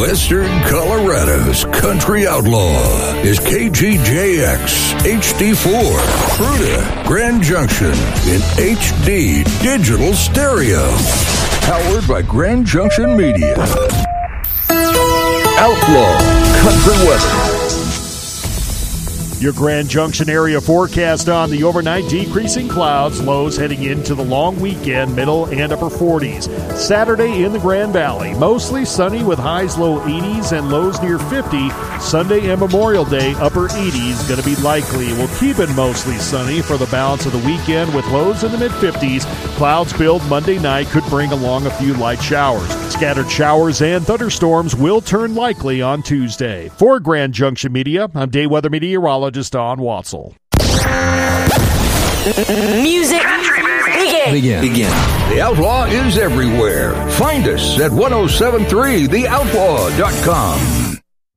Western Colorado's country outlaw is KGJX HD4, Fruita, Grand Junction in HD digital stereo. Powered by Grand Junction Media. Outlaw Country Weather. Your Grand Junction area forecast on the overnight: decreasing clouds, lows heading into the long weekend, middle and upper 40s. Saturday in the Grand Valley, mostly sunny with highs low 80s and lows near 50. Sunday and Memorial Day, upper 80s, going to be likely. We'll keep it mostly sunny for the balance of the weekend with lows in the mid-50s. Clouds build Monday night, could bring along a few light showers. Scattered showers and thunderstorms will turn likely on Tuesday. For Grand Junction Media, I'm day weather meteorologist Don Watzel. Music begin. The Outlaw is everywhere. Find us at 1073theoutlaw.com.